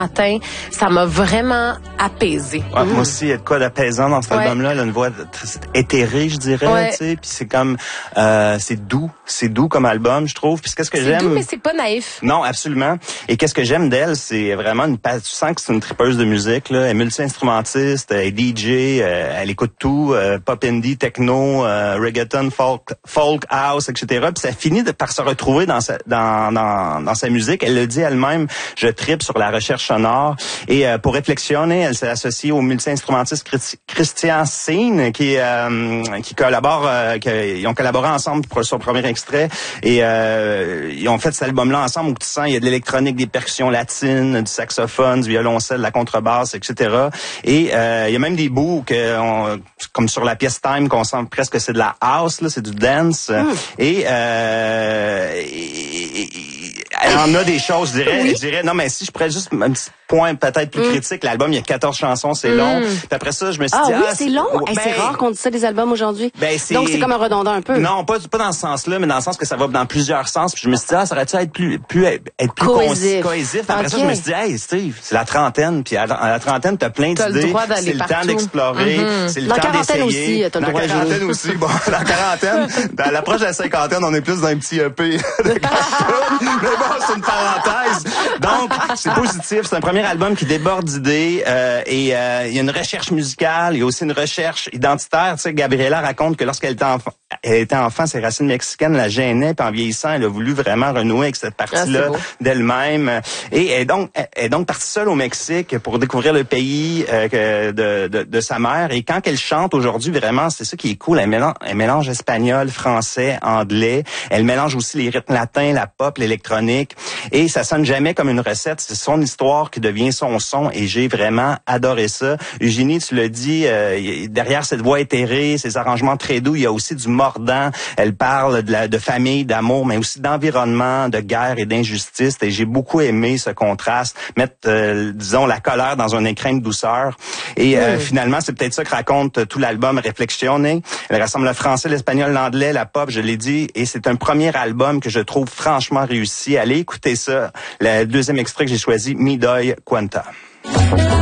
matin, ça m'a vraiment apaisée. Ouais, moi aussi, il y a de quoi d'apaisant dans cet album-là. Elle a une voix éthérée, je dirais, tu sais. Puis c'est comme, c'est doux comme album, je trouve. Puis qu'est-ce que j'aime? C'est doux, mais c'est pas naïf. Non, absolument. Et qu'est-ce que j'aime d'elle, c'est vraiment tu sens que c'est une tripeuse de musique, là. Elle est multi-instrumentiste, elle est DJ, elle écoute tout, pop indie, techno, reggaeton, folk house, etc. Puis ça finit par se retrouver dans sa musique. Elle le dit elle-même, je tripe sur la recherche sonore. Et pour réflexionner, elle s'est associée au multi-instrumentiste Christian Scene qui collabore, ils ont collaboré ensemble pour son premier extrait et ils ont fait cet album-là ensemble où tu sens il y a de l'électronique, des percussions latines, du saxophone, du violoncelle, de la contrebasse, etc. Et il y a même des bouts comme sur la pièce Time qu'on sent presque que c'est de la house, là, c'est du dance. Et elle en a des choses, je dirais, non, mais si je pourrais juste un petit point peut-être plus critique, l'album, il y a 14 chansons, c'est long. Puis après ça, je me suis dit... oui, c'est long? C'est rare qu'on dise ça des albums aujourd'hui. Donc, c'est comme un redondant un peu. Non, pas dans ce sens-là, mais dans le sens que ça va dans plusieurs sens. Puis je me suis dit, ça aurait-tu être plus cohésif. Après ça, je me suis dit, hey, Steve, c'est la trentaine. Puis à la trentaine, t'as plein d'idées. C'est le temps d'explorer. C'est le temps d'essayer. Dans la quarantaine aussi, bon, la quarantaine, à l'approche de la cinquantaine, on est plus dans un petit EP. Mais bon, c'est une parenthèse. Donc, c'est positif. C'est un premier album qui déborde d'idées et il y a une recherche musicale, il y a aussi une recherche identitaire. Tu sais, Gabriela raconte que lorsqu'elle était enfant, ses racines mexicaines la gênaient, puis en vieillissant, elle a voulu vraiment renouer avec cette partie-là d'elle-même. Et elle est donc partie seule au Mexique pour découvrir le pays de sa mère. Et quand elle chante aujourd'hui, vraiment, c'est ça qui est cool. Elle mélange espagnol, français, anglais. Elle mélange aussi les rythmes latins, la pop, l'électronique. Et ça sonne jamais comme une recette. C'est son histoire qui devient son son. Et j'ai vraiment adoré ça. Eugénie, tu l'as dit, derrière cette voix éthérée, ces arrangements très doux, il y a aussi du mordant. Elle parle de famille, d'amour, mais aussi d'environnement, de guerre et d'injustice. Et j'ai beaucoup aimé ce contraste, mettre, disons, la colère dans un écrin de douceur. Et finalement, c'est peut-être ça que raconte tout l'album Réflexionner. Elle rassemble le français, l'espagnol, l'anglais, la pop, je l'ai dit. Et c'est un premier album que je trouve franchement réussi. Allez écouter ça. Le deuxième extrait que j'ai choisi, Mi doy cuenta.